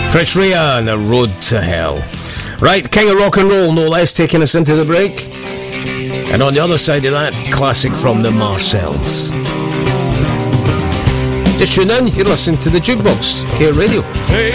Chris Rea and The Road to Hell. Right, King of Rock and Roll, no less, taking us into the break. And on the other side of that, classic from the Marcells. Just tune in, you're listening to the Jukebox, Care Radio.